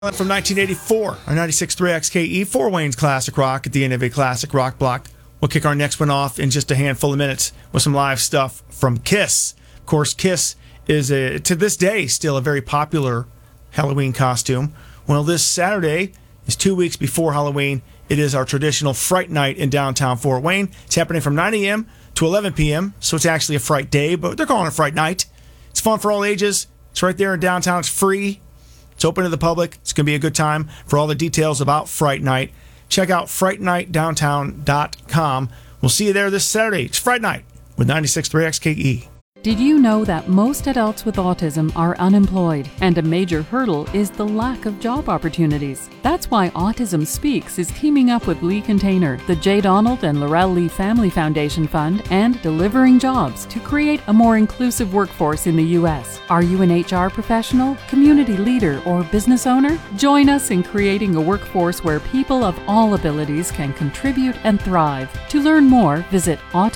From 1984 on 96.3 XKE, Fort Wayne's Classic Rock at the end of a Classic Rock block. We'll kick our next one off in just a handful of minutes with some live stuff from Kiss. Of course, Kiss is, to this day, still a very popular Halloween costume. Well, this Saturday is 2 weeks before Halloween. It is our traditional Fright Night in downtown Fort Wayne. It's happening from 9 a.m. to 11 p.m., so it's actually a Fright Day, but they're calling it Fright Night. It's fun for all ages. It's right there in downtown. It's free. It's open to the public. It's going to be a good time. For all the details about Fright Night, check out frightnightdowntown.com. We'll see you there this Saturday. It's Fright Night with 96.3 XKE. Did you know that most adults with autism are unemployed, and a major hurdle is the lack of job opportunities? That's why Autism Speaks is teaming up with Lee Container, the J. Donald and Laurel Lee Family Foundation Fund, and Delivering Jobs to create a more inclusive workforce in the U.S. Are you an HR professional, community leader, or business owner? Join us in creating a workforce where people of all abilities can contribute and thrive. To learn more, visit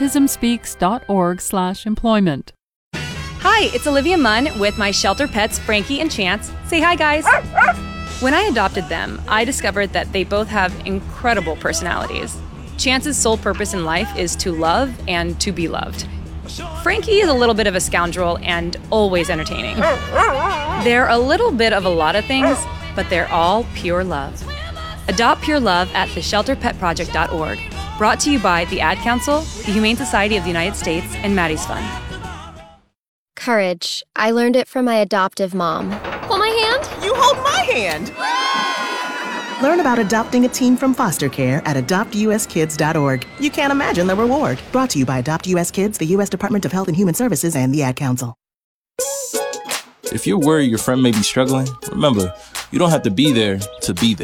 autismspeaks.org/employment. Hi, it's Olivia Munn with my shelter pets, Frankie and Chance. Say hi, guys. When I adopted them, I discovered that they both have incredible personalities. Chance's sole purpose in life is to love and to be loved. Frankie is a little bit of a scoundrel and always entertaining. They're a little bit of a lot of things, but they're all pure love. Adopt pure love at theshelterpetproject.org. Brought to you by the Ad Council, the Humane Society of the United States, and Maddie's Fund. Courage. I learned it from my adoptive mom. Hold my hand. You hold my hand. Learn about adopting a teen from foster care at adoptuskids.org. You can't imagine the reward. Brought to you by Adopt US Kids, the U.S. Department of Health and Human Services, and the Ad Council. If you're worried your friend may be struggling, remember, you don't have to be there to be there.